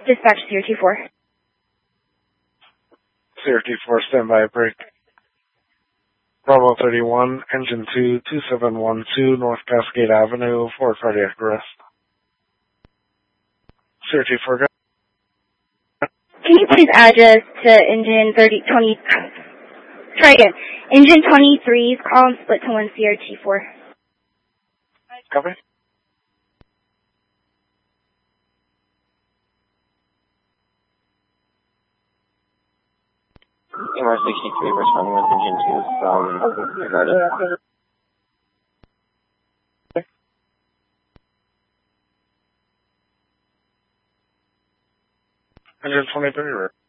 Dispatch CRT4. CRT4, standby break. Bravo 31, engine 2, 2712, North Cascade Avenue, for cardiac arrest. CRT4, go. Can you please address to engine 20, try again. Engine 23's call and split to 1 CRT4. Copy. MR63 responding with engine 2 from regarding. Engine 23,